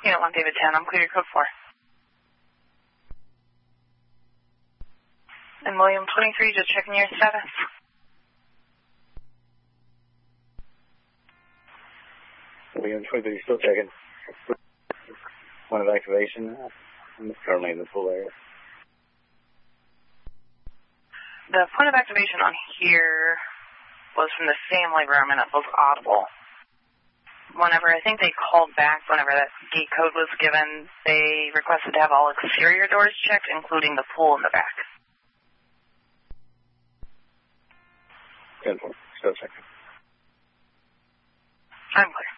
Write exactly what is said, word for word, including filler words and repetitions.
Unit one, David ten, I'm clear, code four. And William twenty-three, just checking your status. William twenty-three, still checking. Point of activation. I'm currently in the pool area. The point of activation on here was from the family room, and it was audible. Whenever I think they called back, whenever that gate code was given, they requested to have all exterior doors checked, including the pool in the back. ten four, still checking. I'm clear.